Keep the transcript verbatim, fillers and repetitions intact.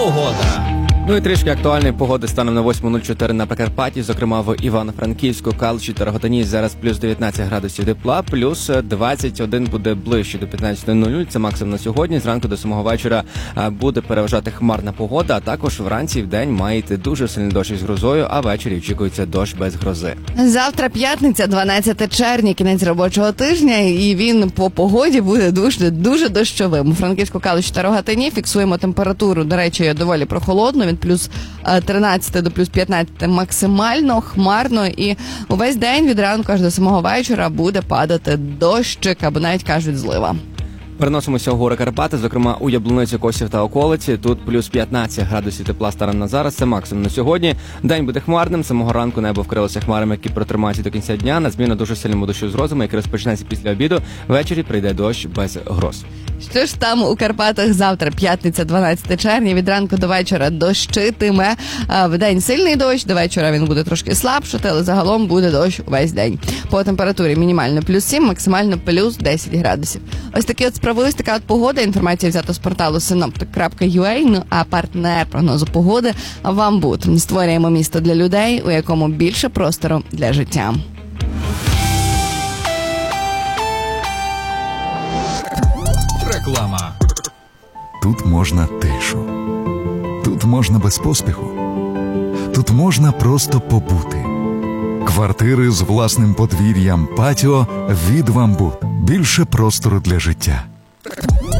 погода. Ну і трішки актуальної погоди станом на восьма нуль чотири на Прикарпатті, зокрема в Івано-Франківську, Калуші та Рогатині зараз плюс дев'ятнадцять градусів тепла, плюс двадцять один буде ближче до п'ятнадцяти нуль нуль, це максимум на сьогодні. Зранку до самого вечора буде переважати хмарна погода, а також вранці і вдень має йти дуже сильний дощ із грозою, а ввечері очікується дощ без грози. Завтра п'ятниця, дванадцяте червня, кінець робочого тижня, і він по погоді буде дуже, дуже дощовим. У Франківську, Калуші та Рогатині фіксуємо температуру, до речі, доволі прохолодно, від плюс тринадцяти до плюс п'ятнадцяти максимально, хмарно, і увесь день від ранку аж до самого вечора буде падати дощик, або навіть кажуть злива. Переносимося в гори Карпати, зокрема у Яблуницю, Косів та околиці. Тут плюс п'ятнадцять градусів тепла станом на зараз, це максимум на сьогодні. День буде хмарним, самого ранку небо вкрилося хмарами, які протримаються до кінця дня. На зміну дуже сильному дощу з грозами, який розпочнеться після обіду. Ввечері прийде дощ без гроз. Що ж там у Карпатах завтра, п'ятниця, дванадцяте червня, від ранку до вечора дощитиме. В день сильний дощ, до вечора він буде трошки слабшати, але загалом буде дощ увесь день. По температурі мінімально плюс сім, максимально плюс десять градусів. Ось такі от справи, ось така от погода. Інформація взята з порталу синоптик крапка ю а. Ну а партнер прогнозу погоди вам буде. Створюємо місто для людей, у якому більше простору для життя. Реклама. Тут можна тишу. Тут можна без поспіху. Тут можна просто побути. Квартири з власним подвір'ям, патіо від «Вамбут». Більше простору для життя.